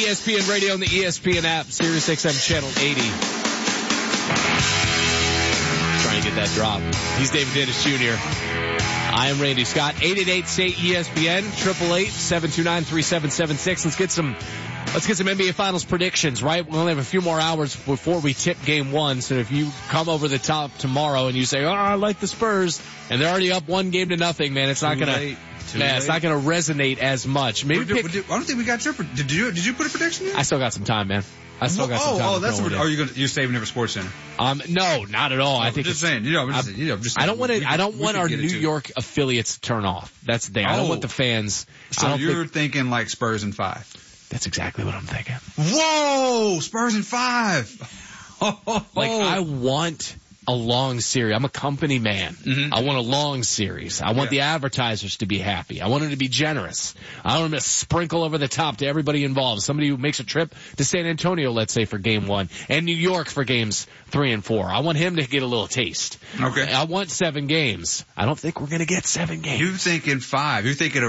ESPN Radio and the ESPN app, Sirius XM Channel 80. Trying to get that drop. He's David Dennis Jr. I am Randy Scott. 888-STATE-ESPN, 888-729-3776. Let's get some NBA Finals predictions, right? We only have a few more hours before we tip game one. So if you come over the top tomorrow and you say, I like the Spurs, and they're already up 1-0, man, it's not gonna resonate as much. Maybe I don't think we got your. Did you put a prediction in? I still got some time, man. I still got some time. That's what. You're saving it for Sports Center? No, not at all. I think just saying. I don't want our New York affiliates to turn off. That's the thing. I don't want the fans. So you're thinking like Spurs in 5. That's exactly what I'm thinking. Whoa, Spurs in 5. I want a long series. I'm a company man. Mm-hmm. I want a long series. I want the advertisers to be happy. I want them to be generous. I want them to sprinkle over the top to everybody involved. Somebody who makes a trip to San Antonio, let's say, for game 1, and New York for games 3 and 4. I want him to get a little taste. Okay. I want 7 games. I don't think we're going to get 7 games. You're thinking 5. You're thinking a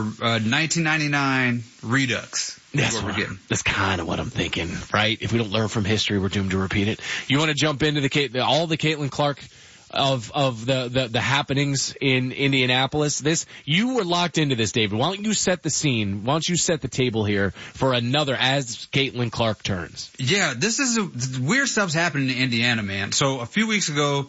1999 redux. That's what we're getting. That's kind of what I'm thinking, right? If we don't learn from history, we're doomed to repeat it. You want to jump into all the Caitlin Clark of the happenings in Indianapolis? You were locked into this, David. Why don't you set the scene? Why don't you set the table here for another as Caitlin Clark turns? Yeah, weird stuff's happening in Indiana, man. So a few weeks ago,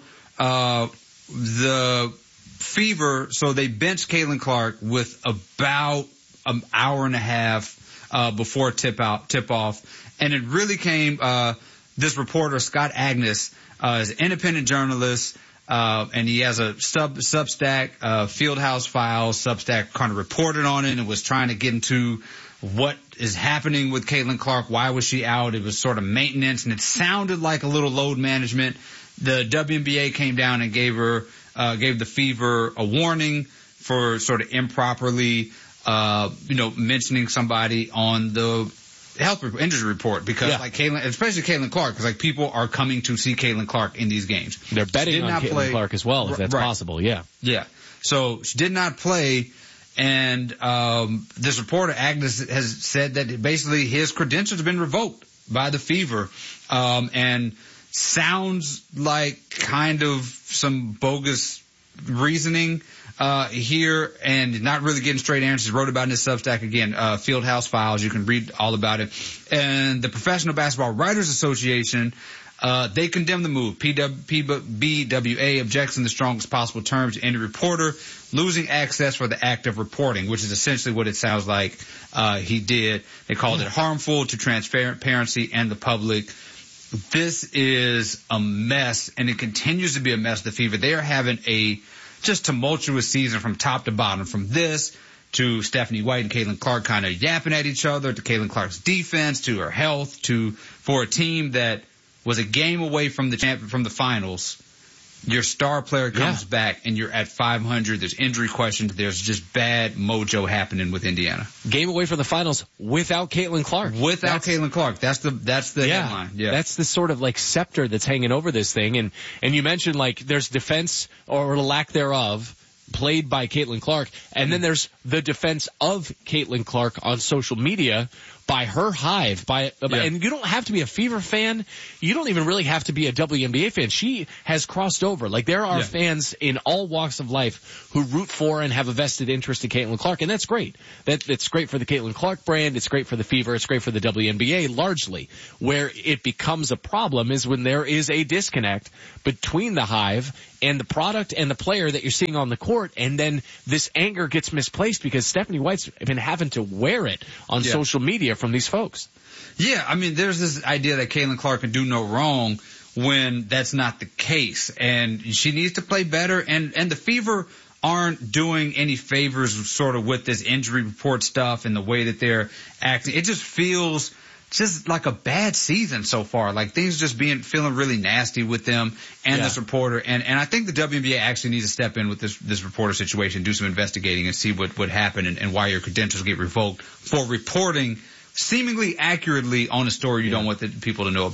the Fever, so they benched Caitlin Clark with about an hour and a half before tip-off. And it really came, this reporter, Scott Agnes, is an independent journalist, and he has a Substack, Fieldhouse Files, Substack kind of reported on it and was trying to get into what is happening with Caitlin Clark. Why was she out? It was sort of maintenance, and it sounded like a little load management. The WNBA came down and gave the Fever a warning for sort of improperly mentioning somebody on the injury report because like Caitlin, especially Caitlin Clark, because like people are coming to see Caitlin Clark in these games. They're betting on Caitlin Clark as well, if that's possible. Yeah. Yeah. So she did not play, and this reporter Agnes has said that basically his credentials have been revoked by the Fever, and sounds like kind of some bogus reasoning here, and not really getting straight answers. Wrote about it in his Substack again, Fieldhouse Files. You can read all about it. And the Professional Basketball Writers Association, they condemn the move. PBWA objects in the strongest possible terms to any reporter losing access for the act of reporting, which is essentially what it sounds like he did. They called it harmful to transparency and the public. This is a mess, and it continues to be a mess. The Fever, they are having a just tumultuous season from top to bottom, from this to Stephanie White and Caitlin Clark kind of yapping at each other, to Caitlin Clark's defense, to her health, for a team that was a game away from the finals. Your star player comes back and you're at 500. There's injury questions. There's just bad mojo happening with Indiana. Game away from the finals without Caitlin Clark. Caitlin Clark. That's the headline. Yeah. That's the sort of like scepter that's hanging over this thing. And you mentioned like there's defense or lack thereof played by Caitlin Clark. And then there's the defense of Caitlin Clark on social media by her hive, and you don't have to be a Fever fan. You don't even really have to be a WNBA fan. She has crossed over. Like there are fans in all walks of life who root for and have a vested interest in Caitlin Clark, and that's great. That's great for the Caitlin Clark brand. It's great for the Fever. It's great for the WNBA largely. Where it becomes a problem is when there is a disconnect between the hive and the product and the player that you're seeing on the court, and then this anger gets misplaced because Stephanie White's been having to wear it on social media from these folks. Yeah, I mean, there's this idea that Caitlin Clark can do no wrong when that's not the case, and she needs to play better, and the Fever aren't doing any favors sort of with this injury report stuff and the way that they're acting. It just feels just like a bad season so far. Like things just feeling really nasty with them and this reporter. And I think the WNBA actually needs to step in with this reporter situation, do some investigating and see what happened and why your credentials get revoked for reporting seemingly accurately on a story you don't want the people to know about.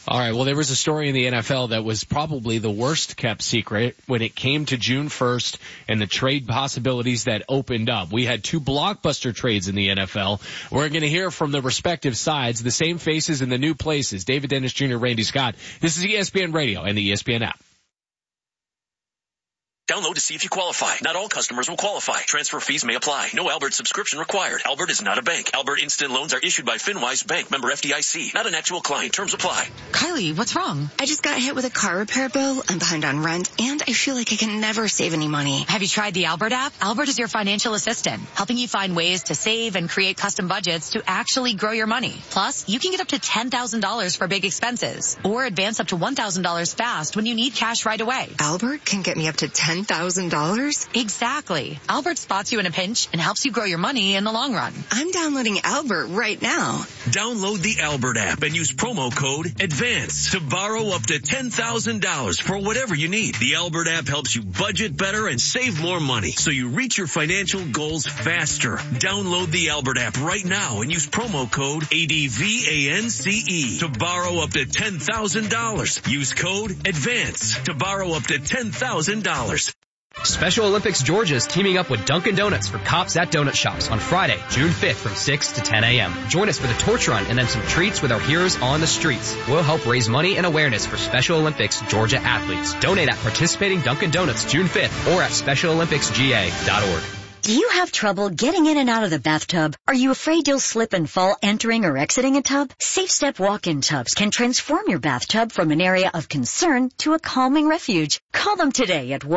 All right, well, there was a story in the NFL that was probably the worst kept secret when it came to June 1st and the trade possibilities that opened up. We had 2 blockbuster trades in the NFL. We're going to hear from the respective sides, the same faces in the new places. David Dennis Jr., Randy Scott. This is ESPN Radio and the ESPN app. Download to see if you qualify. Not all customers will qualify. Transfer fees may apply. No Albert subscription required. Albert is not a bank. Albert Instant Loans are issued by FinWise Bank, member FDIC. Not an actual client. Terms apply. Kylie, what's wrong? I just got hit with a car repair bill. I'm behind on rent, and I feel like I can never save any money. Have you tried the Albert app? Albert is your financial assistant, helping you find ways to save and create custom budgets to actually grow your money. Plus, you can get up to $10,000 for big expenses, or advance up to $1,000 fast when you need cash right away. Albert can get me up to $10,000? Exactly. Albert spots you in a pinch and helps you grow your money in the long run. I'm downloading Albert right now. Download the Albert app and use promo code ADVANCE to borrow up to $10,000 for whatever you need. The Albert app helps you budget better and save more money so you reach your financial goals faster. Download the Albert app right now and use promo code ADVANCE to borrow up to $10,000. Use code ADVANCE to borrow up to $10,000. Special Olympics Georgia is teaming up with Dunkin' Donuts for Cops at Donut Shops on Friday, June 5th from 6 to 10 a.m. Join us for the torch run and then some treats with our heroes on the streets. We'll help raise money and awareness for Special Olympics Georgia athletes. Donate at participating Dunkin' Donuts June 5th or at SpecialOlympicsGA.org. Do you have trouble getting in and out of the bathtub? Are you afraid you'll slip and fall entering or exiting a tub? Safe Step walk-in tubs can transform your bathtub from an area of concern to a calming refuge. Call them today at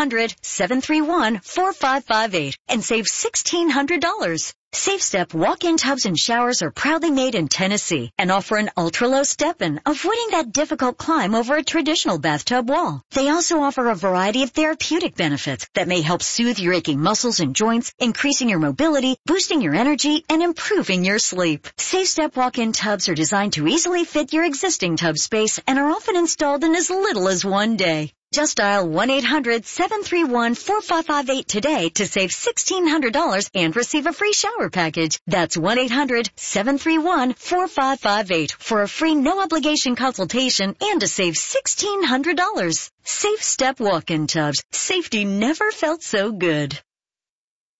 1-800-731-4558 and save $1,600. Safe Step walk-in tubs and showers are proudly made in Tennessee and offer an ultra-low step-in, avoiding that difficult climb over a traditional bathtub wall. They also offer a variety of therapeutic benefits that may help soothe your aching muscles and joints, increasing your mobility, boosting your energy, and improving your sleep. Safe Step walk-in tubs are designed to easily fit your existing tub space and are often installed in as little as 1 day. Just dial 1-800-731-4558 today to save $1,600 and receive a free shower package. That's 1-800-731-4558 for a free no-obligation consultation and to save $1,600. Safe Step walk-in tubs. Safety never felt so good.